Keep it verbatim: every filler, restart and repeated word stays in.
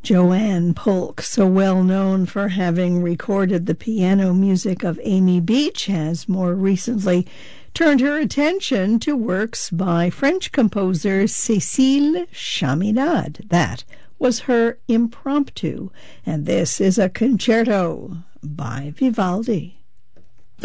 Joanne Polk, so well known for having recorded the piano music of Amy Beach, has more recently turned her attention to works by French composer Cécile Chaminade. That was her Impromptu, and this is a concerto by Vivaldi.